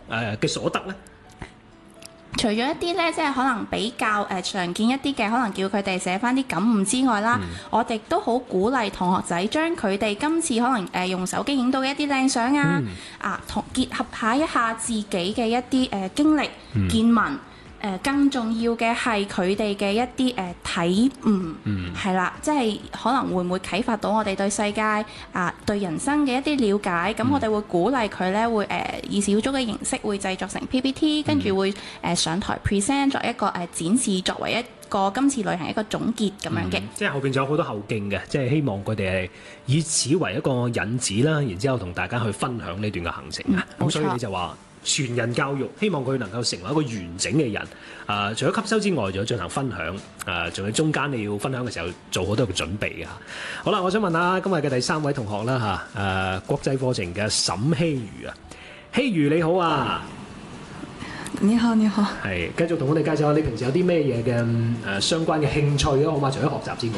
嘅所得呢？ 除咗一啲咧，即係可能比較常見一啲嘅，可能叫佢哋寫翻啲感悟之外啦，我哋都好鼓勵同學仔將佢哋今次可能用手機影到嘅一啲靚相啊，同結合一下自己嘅一啲經歷、見聞。更重要嘅係佢哋嘅一啲體悟，係啦，即係可能會唔會啟發到我哋對世界對人生嘅一啲了解？咁我哋會鼓勵佢咧，會以小組嘅形式會製作成 PPT，跟住會上台 present 作一個展示，作為一個今次旅行一個總結咁樣嘅。 即係後邊仲有好多後勁嘅，即係希望佢哋係以此為一個引子啦，然之後同大家去分享呢段嘅行程啊。咁所以你就話。全人教育，希望佢能夠成為一個完整嘅人。除咗吸收之外，仲要進行分享。仲有中間你要分享嘅時候，做好多嘅準備啊。好啦，我想問下今日嘅第3位同學啦國際課程嘅沈希如啊，希如你好啊。 你好，你好。 係，繼續同我哋介紹下你平時有啲咩嘢嘅相關嘅興趣啊，好嘛？除咗學習之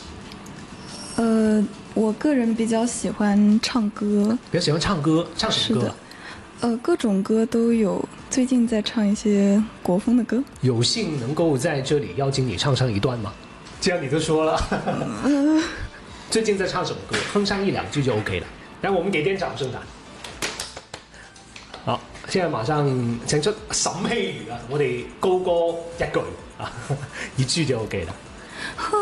外。 我個人比較喜歡唱歌。 比較喜歡唱歌，唱什麼歌？ 各種歌都有，最近在唱一些國風的歌。 有幸能夠在這裡邀請你唱上一段嗎？既然你都說了，最近在唱什麼歌？哼上1-2句就 OK 了。讓我們給點掌聲啊！好，現在馬上請出沈希如啊，我哋高歌一句啊，1句就 OK 了。